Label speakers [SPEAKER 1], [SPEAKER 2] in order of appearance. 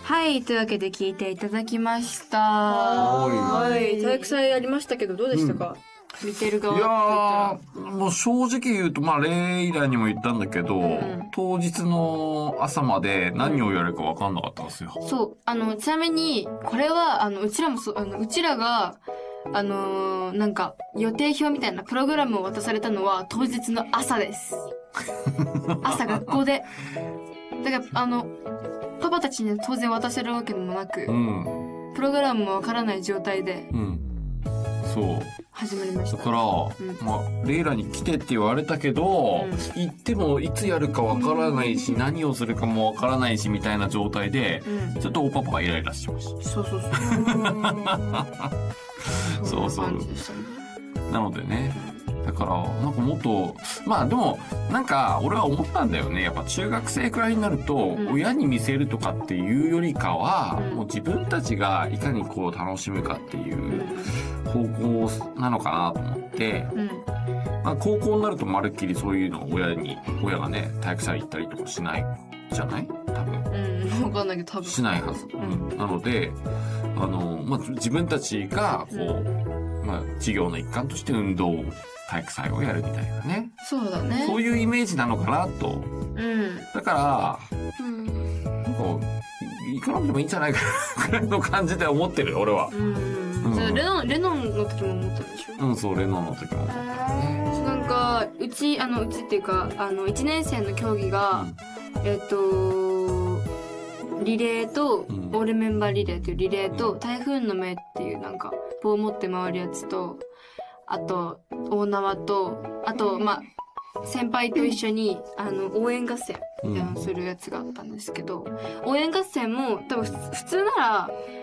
[SPEAKER 1] はい、というわけで聞いていただきました。
[SPEAKER 2] はい。体育祭ありましたけど、どうでしたか？
[SPEAKER 1] 見てる側
[SPEAKER 3] いやー、もう正直言うと、レイラにも言ったんだけど、当日の朝まで何をやるか分かんなかったんですよ。
[SPEAKER 1] そう。ちなみに、これは、うちらもうちらが、なんか、予定表みたいなプログラムを渡されたのは当日の朝です。朝学校で。だから、パパたちには当然渡せるわけでもなく、プログラムもわからない状態で、
[SPEAKER 3] そう。
[SPEAKER 1] 始まりました。
[SPEAKER 3] だから、レイラに来てって言われたけど、行ってもいつやるかわからないし、何をするかもわからないし、みたいな状態で、ちょっとおパパがイライラしてました。
[SPEAKER 1] そう。
[SPEAKER 3] そうそう。なのでね。だから、なんかもっと、でも、なんか、俺は思ったんだよね。やっぱ中学生くらいになると、親に見せるとかっていうよりかは、もう自分たちがいかにこう楽しむかっていう方向なのかなと思って、高校になるとまるっきりそういうのを親がね、体育祭行ったりとかしないじゃない？多分。
[SPEAKER 1] わかんないけど多分。
[SPEAKER 3] しないはず。なので、自分たちが、こう、授業の一環として体育祭をやるみたいなね。
[SPEAKER 1] そうだね。
[SPEAKER 3] そういうイメージなのかなと。だから、なんか、行かなくてもいいんじゃないかな、くらいの感じで思ってる、俺は。
[SPEAKER 1] レノンの時も思ったでしょ？
[SPEAKER 3] そう、レノンの時も思ったね。
[SPEAKER 1] なんか、うちっていうか、1年生の競技が、リレーと、オールメンバーリレーっていうリレーと、台風の目っていうなんか、棒を持って回るやつと、あと、大縄と、あと、先輩と一緒に、応援合戦みたいなのをするやつがあったんですけど、応援合戦も多分普通なら、